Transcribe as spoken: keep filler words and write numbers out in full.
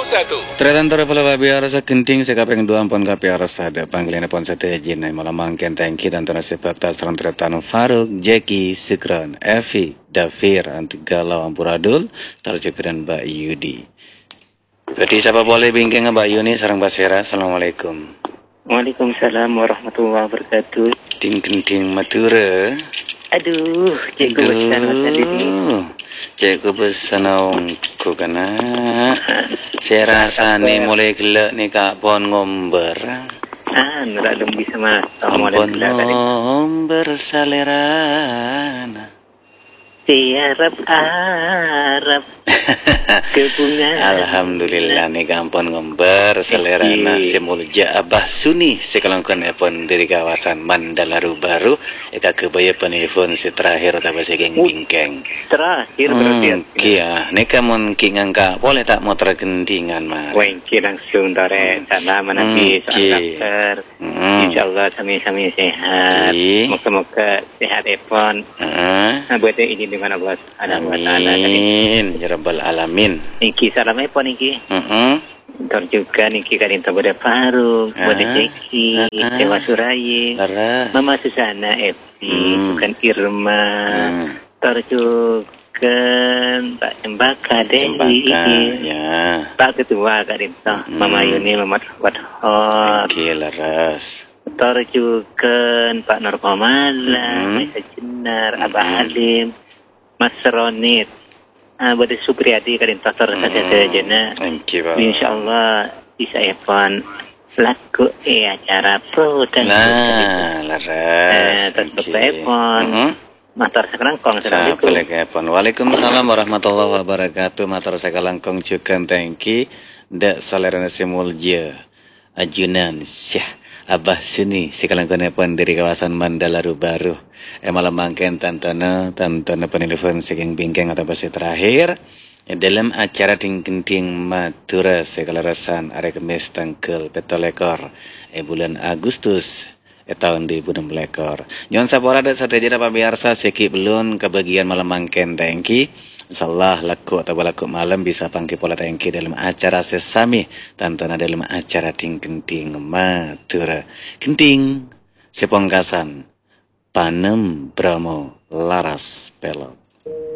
satu. Tretantara pala biara sa kenting sa kapeng dua pon kapiara sa ada panggilan pon sa tejin ay malamang kentengki dan tanah sepak tas tretano Faruk, Jackie, Sikran, Evi, Dafir, Antigalau, Ampuradul, terjepiran Mbak Yudi. Jadi siapa boleh bingkeng Mbak Yuni sarang Basera. Assalamualaikum. Waalaikumsalam warahmatullahi wabarakatuh. Ting kenting matura. Aduh, cikgu besan masa ini. Cikgu besan aku kena. Saya rasa ni mulai gelak ni kak pon ngomber. Ah, nggak belum bisa mas. Pon ngomber salerana. Tiarap Arab kebunga. Alhamdulillah nih kampon ngomber salerana semulja abah suni sekalangkan epon dari kawasan Mandalaru baru eka kebaya penelpon si terakhir tapi segeng bingkeng terakhir hmm, berarti kia nih kamu kingang kak boleh tak mau terkentingan mas wengki langsung dari sana mana di dokter insyaallah sami-sami sehat moga-moga sehat epon nah buatnya ini dengan Allah subhanahu wa ta'ala amin ya rabbal alamin. Niki salam apa niki? Heeh. Ntar juga niki kadin pada Faruk, pada Jeki, Dewa Suraya, Mama Susana Evi, bukan Irma, ntar juga Pak Cempaka Dewi, ya. Pak Ketua kadin toh, Mama Yuni, Mama Wadhot, Laras. Ntar juga Pak Nurpamala, Mesa Jenar, Abah Halim, Mas Ronit. Ah, buat Supriyadi kadin pasar saja jena. Insyaallah bisa evan laku e acara pro dan nah laras terus evan matar sekalangkong. Assalamualaikum. Waalaikumsalam warahmatullahi wabarakatuh. Matar sekalangkong juga thanki dak salerana semulja ajunan syah abah sini sekalangkong evan dari kawasan Mandalaru baru. Eh malam mangken tantana tantana penelpon segeng bingkeng atau basi terakhir dalam acara ting-ting matura segala rasan arek kemis tangkel petolekor eh bulan Agustus eh tahun dua ribu enam belas. Nyon sapora dat sate jeda pabiarsa seki belum kebagian malam mangken tangki salah laku atau laku malam bisa pangki pola tangki dalam acara sesami tantana dalam acara ting-ting matura kenting sepongkasan Panem Bramo Laras Pelok.